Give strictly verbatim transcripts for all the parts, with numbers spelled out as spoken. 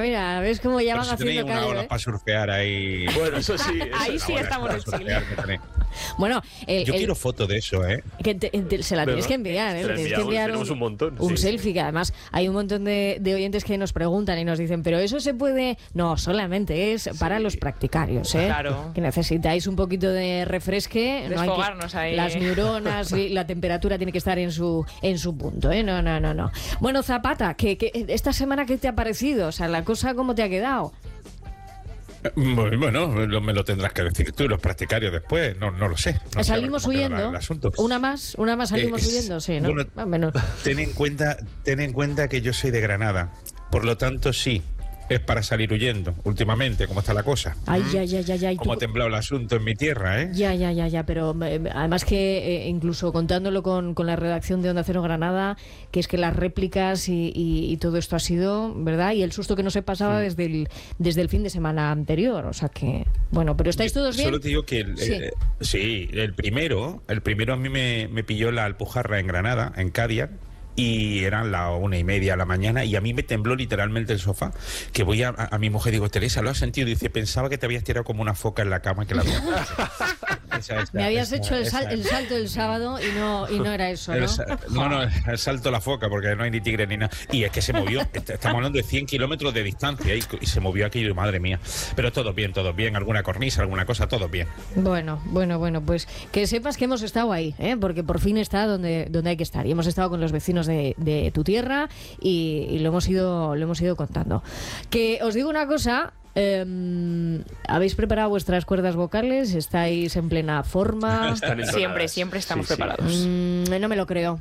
mira, ves cómo ya van si haciendo tenéis una callo, ola ¿eh? para surfear ahí. Bueno, eso sí. Eso Ahí sí Ahora, estamos para en Chile. surfear que tenéis. Bueno, el, Yo el- quiero foto de eso, ¿eh? que te- te- se la tienes que enviar, ¿eh? Se la Le tienes que enviamos, enviar tenemos un montón, un sí. selfie, que además hay un montón de, de oyentes que nos preguntan y nos dicen, pero eso se puede... No, solamente es para los practicarios, ¿eh? Claro. Que necesitáis un poquito de refresque. no hay que- Desfogarnos ahí. Las neuronas y la temperatura tiene que estar en su en su punto, ¿eh? No, no, no, no. Bueno, Zapata, ¿qué, qué- esta semana qué te ha parecido? O sea, la cosa, ¿cómo te ha quedado? Bueno, lo- me lo tendrás que decir tú, los practicarios después, no, no lo sé. No sé ¿Salimos cómo quedará huyendo? el asunto. ¿Una más? ¿Una más salimos Eh, huyendo? Sí, ¿no? bueno, Más o menos. Ten en cuenta, ten en cuenta que yo soy de Granada, por lo tanto sí, es para salir huyendo, últimamente, como está la cosa. Ay, ya, ya, ya, ya. y Cómo tú- ha temblado el asunto en mi tierra, ¿eh? Ya, ya, ya, ya, pero eh, además que eh, incluso contándolo con, con la redacción de Onda Cero Granada, que es que las réplicas y, y- y todo esto ha sido, ¿verdad? Y el susto que no se pasaba desde el desde el fin de semana anterior, o sea que, bueno, pero ¿estáis todos bien? Solo te digo que el, Sí. eh, sí, el primero, el primero a mí me, me pilló la Alpujarra en Granada, en Cádiz, y eran las una y media de la mañana y a mí me tembló literalmente el sofá, que voy a, a, a mi mujer, digo, Teresa, ¿lo has sentido? Dice, pensaba que te habías tirado como una foca en la cama que la había. Esa, esa, Me habías esa, hecho el, sal- esa. el salto el sábado y no y no era eso, ¿no? El sa- no, no, el salto a la foca, porque no hay ni tigre ni nada. Y es que se movió, est- estamos hablando de cien kilómetros de distancia y, y se movió aquello, madre mía. Pero todo bien, todo bien, alguna cornisa, alguna cosa, todo bien. Bueno, bueno, bueno, pues que sepas que hemos estado ahí, ¿eh? Porque por fin está donde, donde hay que estar. Y hemos estado con los vecinos de, de tu tierra y, y lo hemos ido, lo hemos ido contando. Que os digo una cosa. eh, ¿Habéis preparado vuestras cuerdas vocales? ¿Estáis en plena forma? Están entonadas. Siempre, siempre estamos Sí, sí. preparados. Mm, no me lo creo.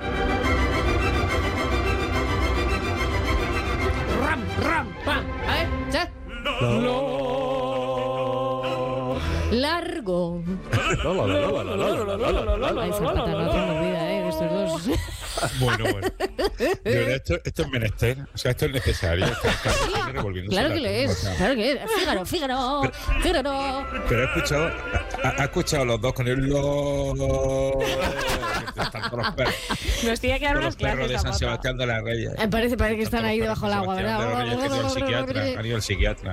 Ram, ram, pam. A ver, ya. Largo. Ay, Zapata, no te me olvida, ¿eh? Estos dos. Bueno, bueno. De verdad, esto, esto es menester, o sea, esto es necesario. Esto es casi revolviéndose Claro la que lo tumba, o es, sea. claro que es. Fígaro, Fígaro, Fígaro. Pero he escuchado, ha, ha escuchado los dos con el lo. Están todos los perros, Nos tiene que dar todos unas los perros clases, de San Zapata. Sebastián de la Reyes. Eh, Parece, parece que están ahí debajo del agua, Sebastián de la Reyes, que ha ido al psiquiatra, ¿verdad? han ido al psiquiatra.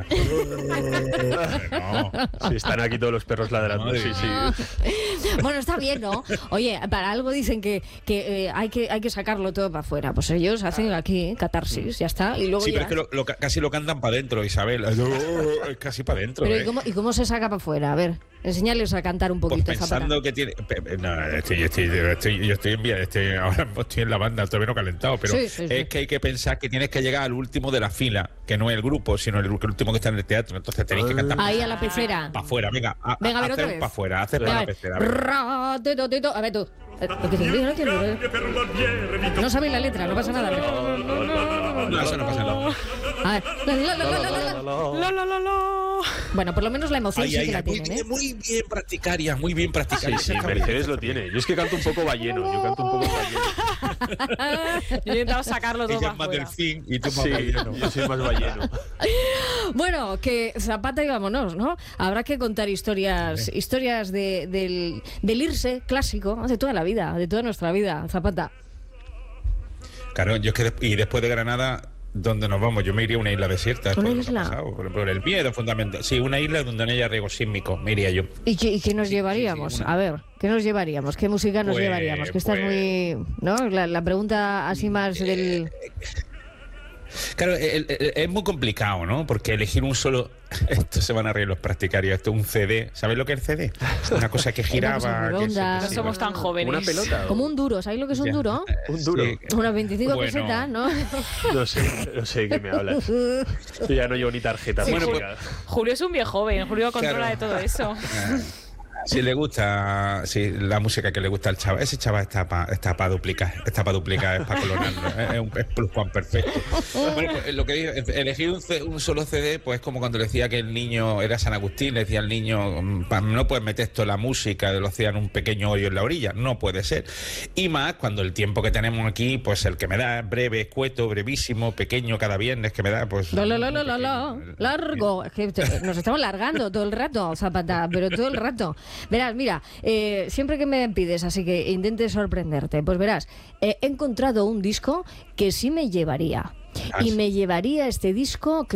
No. Sí, están aquí todos los perros ladrando. Madre Sí, mía. sí. Bueno, está bien, ¿no? Oye, para algo dicen que, que, eh, hay que hay que sacarlo todo para afuera. Pues ellos hacen aquí catarsis, ya está. Y luego Sí, ya. pero es que lo, lo ca- casi lo cantan para adentro, Isabel. Es casi para adentro. Pero ¿eh? ¿y cómo, ¿y cómo se saca para afuera? A ver, enseñarles a cantar un Pues poquito, pensando Zapata. que tiene. pe- pe- No, estoy, estoy, estoy, yo estoy en vía, estoy, ahora mismo estoy en la banda, todavía no calentado, pero Sí, sí, sí. es que hay que pensar que tienes que llegar al último de la fila, que no es el grupo, sino el, el último que está en el teatro. Entonces tenéis que cantar Ahí a la pecera. para afuera, venga, a, Venga, a ver, otra hacer vez. para afuera, hacer Venga, para a la ver. pecera. a ver. Ra, tito, tito. A ver tú. Eh, lo que te digo, no entiendo, ¿eh? No sabéis la letra, no pasa nada. A ver. No, eso no pasa nada. A ver. La, la, la, la, la, la. La, la, la, la. Bueno, por lo menos la emoción Ay, sí ay, que la ay, muy, tienen, ¿eh? bien, muy bien practicaria, muy bien Sí, practicaria. sí, Mercedes lo tiene. Yo es que canto un poco balleno. Yo canto un poco balleno. Yo he intentado sacarlo todo Ella para es más afuera. delfín y tú más Sí, balleno. yo soy más balleno. Bueno, que Zapata y vámonos, ¿no? Habrá que contar historias historias de, del, del irse clásico de toda la vida, de toda nuestra vida, Zapata. Claro, yo es que de- y después de Granada, ¿dónde nos vamos? Yo me iría a una isla desierta. ¿Una después de lo que isla? ha pasado, Por, por el miedo fundamental. Sí, una isla donde no haya riesgo sísmico, me iría yo. ¿Y qué, y qué nos Sí, llevaríamos? sí, sí, una- A ver, ¿qué nos llevaríamos? ¿Qué música nos Pues- llevaríamos? Que esta es pues- muy... ¿No? La, la pregunta así más del... Claro, el- el- es muy complicado, ¿no? Porque elegir un solo... Esto se van a reír los practicarios. Esto es un C D. ¿Sabes lo que es el C D? Una cosa que giraba. cosa que se- redonda. que No se somos iba- tan jóvenes. Una pelota. Como un duro, ¿sabéis lo que es un Ya. duro? Un duro. Sí. Unas veinticinco Bueno. pesetas, ¿no? No sé, no sé de qué me hablas. Yo ya no llevo ni tarjeta. Sí, Bueno, física. Julio es un viejo joven. Julio controla Claro. de todo eso. Eh, Si le gusta, si la música que le gusta al chaval, ese chaval está para está pa duplicar, está para duplicar, es para clonarlo, es, es un es plus one perfecto. Bueno, pues lo que digo, elegir un, C- un solo C D, pues es como cuando le decía que el niño era San Agustín, le decía al niño, mm, pa- no puedes meter toda la música del océano un pequeño hoyo en la orilla, no puede ser. Y más cuando el tiempo que tenemos aquí, pues el que me da es breve, escueto, brevísimo, pequeño cada viernes que me da, pues... La, la, la, la, la, la. Largo. Es que te- nos estamos largando todo el rato, Zapata, pero todo el rato. Verás, mira, eh, siempre que me pides, así que intentes sorprenderte, pues verás, eh, he encontrado un disco que sí me llevaría. Ah, Y sí. me llevaría este disco que